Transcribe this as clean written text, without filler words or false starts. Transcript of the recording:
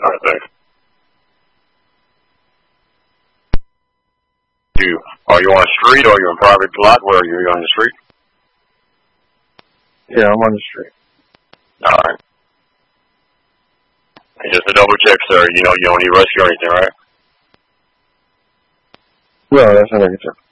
All right, thanks. Are you on the street or are you in private lot? Where are you? Are you on the street? Yeah, I'm on the street. All right. And just to double check, sir, you know you don't need rescue or anything, right? No, that's not anything.